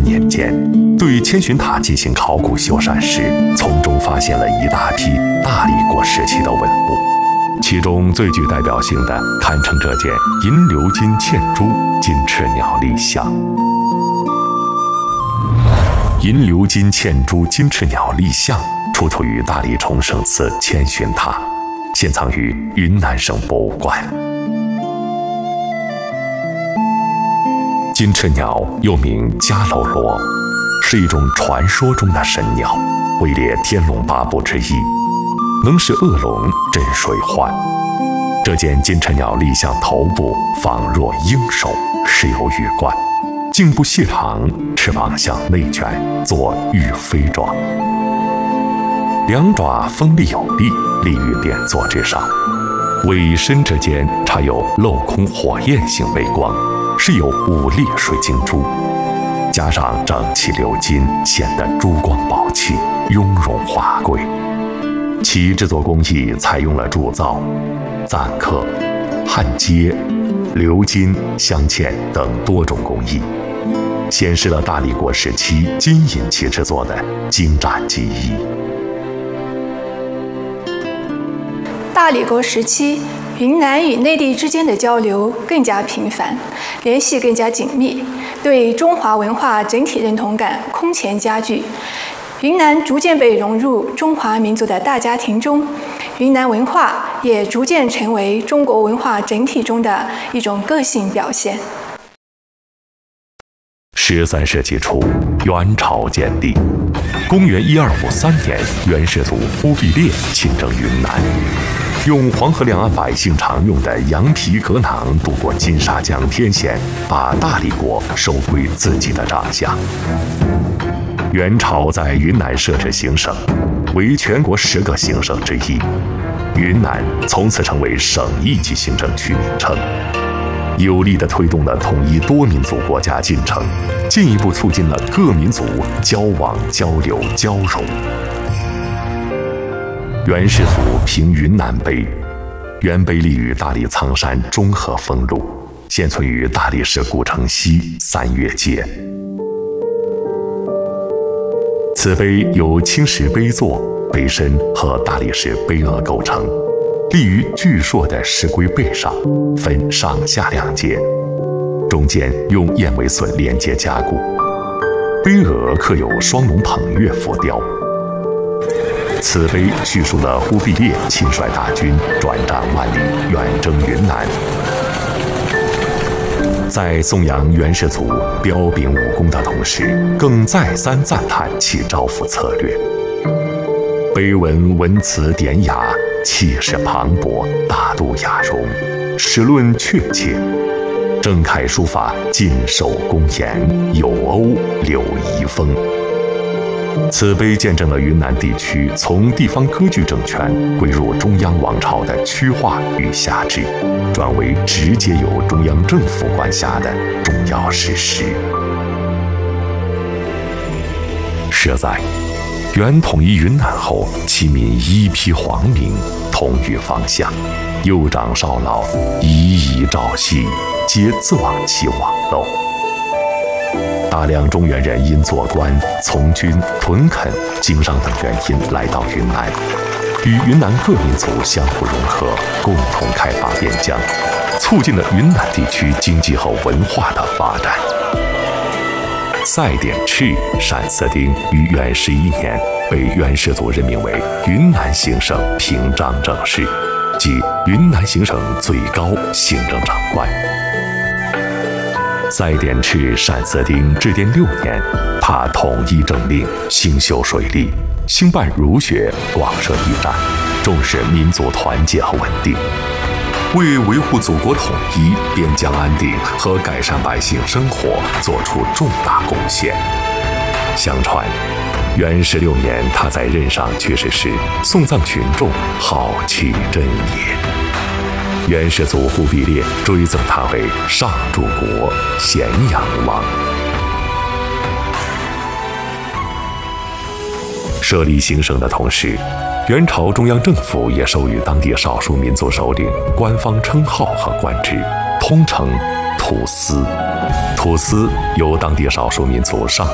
年间，对千寻塔进行考古修缮时，从中发现了一大批大理国时期的文物，其中最具代表性的堪称这件银鎏金嵌珠金翅鸟立像。银鎏金嵌珠金翅鸟立像出土于大理崇圣寺千寻塔，现藏于云南省博物馆。金翅鸟又名迦楼罗，是一种传说中的神鸟，位列天龙八部之一，能使恶龙镇水患。这件金翅鸟立像头部仿若鹰首，饰有羽冠，颈部细长，翅膀向内卷，作御飞状，两爪锋利有力，立于点座之上，尾身之间插有镂空火焰形微光，是有5粒水晶珠，加上整齐鎏金，显得珠光宝气，雍容华贵。其制作工艺采用了铸造、錾刻、焊接、鎏金、镶嵌等多种工艺，显示了大理国时期金银器制作的精湛技艺。 大理国时期，云南与内地之间的交流更加频繁，联系更加紧密，对中华文化整体认同感空前加剧。云南逐渐被融入中华民族的大家庭中，云南文化也逐渐成为中国文化整体中的一种个性表现。 13世纪初，元朝建立。公元1253年，元世祖忽必烈亲征云南，用黄河两岸百姓常用的羊皮革囊渡过金沙江天险，把大理国收归自己的掌下。元朝在云南设置行省，为全国10个行省之一。云南从此成为省一级行政区名称，有力地推动了统一多民族国家进程，进一步促进了各民族交往、交流、交融。元世祖平云南碑，原碑立于大理苍山中和峰路，现存于大理市古城西3月街。此碑由青石碑座、碑身和大理石碑额构成，立于巨硕的石龟背上，分上下2节，中间用燕尾榫连接加固。碑额刻有双龙捧月浮雕。此碑叙述了忽必烈亲率大军转战万里，远征云南。在颂扬元世祖彪炳武功的同时，更再三赞叹其招抚策略。碑文文辞典雅，气势磅礴，大度雅容，史论确切。正楷书法尽手工严，有欧柳遗风。此碑见证了云南地区从地方割据政权归入中央王朝的区划与辖制，转为直接由中央政府管辖的重要事实。实在，元统一云南后，其民一披皇明，同于方向，幼长少老，夷夷朝夕，皆自往其往喽。大量中原人因做官、从军、屯垦、经商等原因来到云南，与云南各民族相互融合，共同开发边疆，促进了云南地区经济和文化的发展。赛典赤、单思丁于元11年被元世祖任命为云南行省平章政事，即云南行省最高行政长官。赛典赤、单思丁至典6年，他统一政令，兴修水利，兴办儒学，广设驿站，重视民族团结和稳定，为维护祖国统一、边疆安定和改善百姓生活做出重大贡献。相传，元16年他在任上去世时，送葬群众浩气震也。元世祖忽必烈追赠他为上柱国、咸阳王。设立行省的同时，元朝中央政府也授予当地少数民族首领官方称号和官职，通称土司。土司由当地少数民族上